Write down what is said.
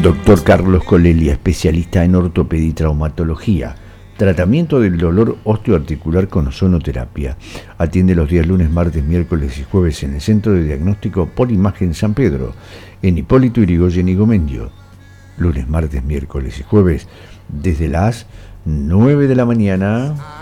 Doctor Carlos Colelia, especialista en ortopedia y traumatología. Tratamiento del dolor osteoarticular con ozonoterapia. Atiende los días lunes, martes, miércoles y jueves en el Centro de Diagnóstico por Imagen San Pedro, en Hipólito Yrigoyen y Gomendio. Lunes, martes, miércoles y jueves, desde las 9 de la mañana.